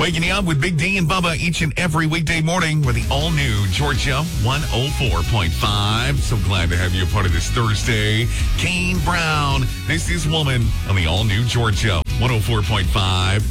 Waking you up with Big D and Bubba each and every weekday morning with the all-new Georgia 104.5. So glad to have you a part of this Thursday. Kane Brown, this is Woman on the all-new Georgia 104.5.